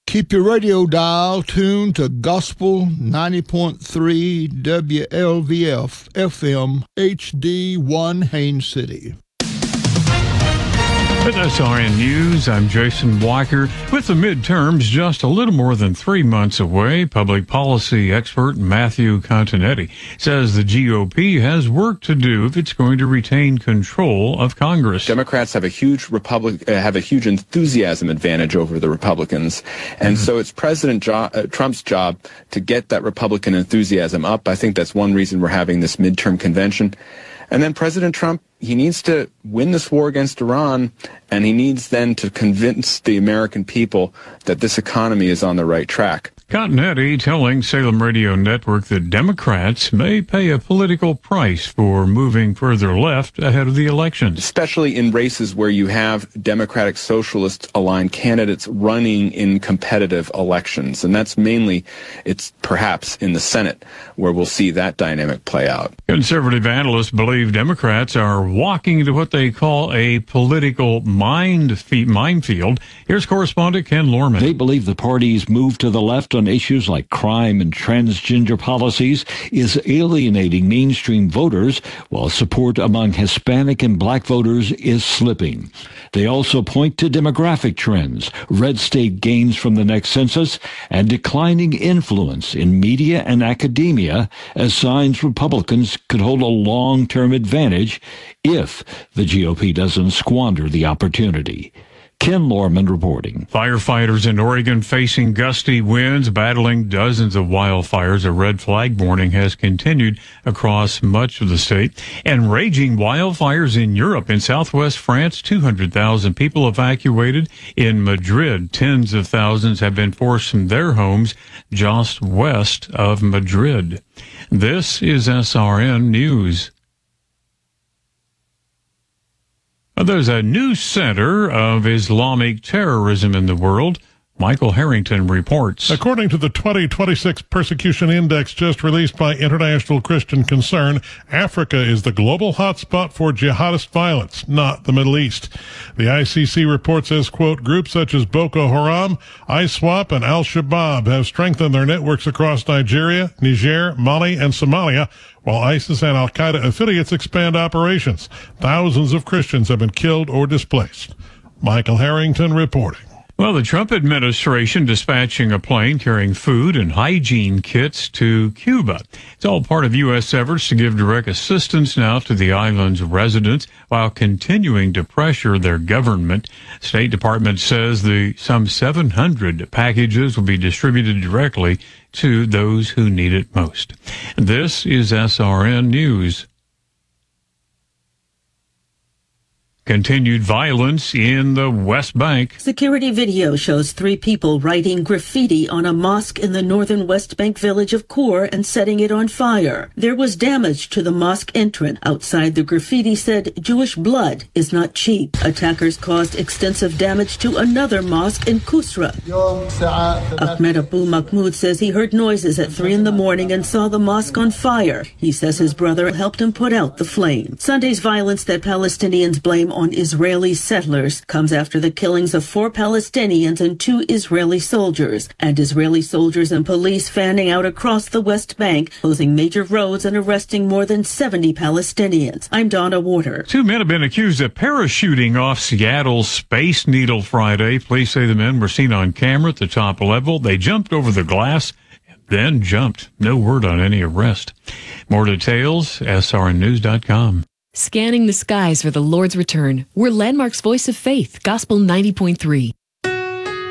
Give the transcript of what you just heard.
Keep your radio dial tuned to Gospel 90.3 WLVF FM HD1 Haines City. With SRN News, I'm Jason Walker. With the midterms just a little more than 3 months away, public policy expert Matthew Continetti says the GOP has work to do if it's going to retain control of Congress. Democrats have a huge enthusiasm advantage over the Republicans, and so it's President Trump's job to get that Republican enthusiasm up. I think that's one reason we're having this midterm convention. And then President Trump, he needs to win this war against Iran, and he needs then to convince the American people that this economy is on the right track. Continetti telling Salem Radio Network that Democrats may pay a political price for moving further left ahead of the elections. Especially in races where you have Democratic Socialist-aligned candidates running in competitive elections. And that's mainly, it's perhaps in the Senate where we'll see that dynamic play out. Conservative analysts believe Democrats are walking into what they call a political minefield. Here's correspondent Ken Lorman. They believe the party's move to the left on issues like crime and transgender policies is alienating mainstream voters, while support among Hispanic and black voters is slipping. They also point to demographic trends, red state gains from the next census, and declining influence in media and academia as signs Republicans could hold a long-term advantage if the GOP doesn't squander the opportunity. Ken Lorman reporting. Firefighters in Oregon facing gusty winds, battling dozens of wildfires. A red flag warning has continued across much of the state. And raging wildfires in Europe. In southwest France, 200,000 people evacuated. In Madrid, tens of thousands have been forced from their homes just west of Madrid. This is SRN News. There's a new center of Islamic terrorism in the world. Michael Harrington reports. According to the 2026 Persecution Index just released by International Christian Concern, Africa is the global hotspot for jihadist violence, not the Middle East. The ICC report says, quote, groups such as Boko Haram, ISWAP, and Al-Shabaab have strengthened their networks across Nigeria, Niger, Mali, and Somalia, while ISIS and Al-Qaeda affiliates expand operations. Thousands of Christians have been killed or displaced. Michael Harrington reporting. Well, the Trump administration dispatching a plane carrying food and hygiene kits to Cuba. It's all part of U.S. efforts to give direct assistance now to the island's residents while continuing to pressure their government. State Department says some 700 packages will be distributed directly to those who need it most. This is SRN News. Continued violence in the West Bank. Security video shows 3 people writing graffiti on a mosque in the northern West Bank village of Khor and setting it on fire. There was damage to the mosque entrance. Outside, the graffiti said, Jewish blood is not cheap. Attackers caused extensive damage to another mosque in Kusra. Ahmed Abu Mahmoud says he heard noises at 3 a.m. and saw the mosque on fire. He says his brother helped him put out the flame. Sunday's violence that Palestinians blame on Israeli settlers comes after the killings of 4 Palestinians and 2 Israeli soldiers, and Israeli soldiers and police fanning out across the West Bank, closing major roads and arresting more than 70 Palestinians. I'm Donna Warder. 2 men have been accused of parachuting off Seattle's Space Needle Friday. Police say the men were seen on camera at the top level. They jumped over the glass, then jumped. No word on any arrest. More details, srnnews.com. Scanning the skies for the Lord's return. We're Landmark's Voice of Faith, Gospel 90.3.